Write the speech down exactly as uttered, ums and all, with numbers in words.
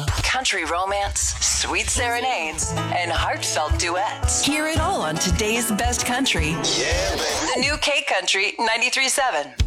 soul, country romance, sweet serenades, and heartfelt duets. Hear it all on today's best country. Yeah, baby. The new K Country ninety-three point seven.